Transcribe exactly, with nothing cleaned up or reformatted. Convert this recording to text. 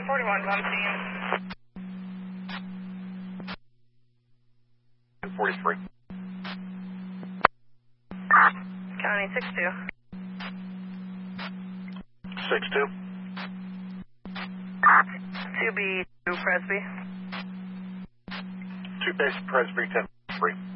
forty-one, come scene. forty-three. County six two. six two. two B two Presby. two base Presby ten three.